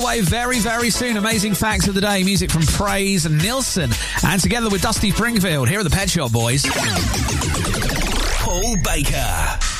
way very, very soon. Amazing facts of the day. Music from Praise and Nilsson. And together with Dusty Springfield, here are the Pet Shop Boys. Paul Baker.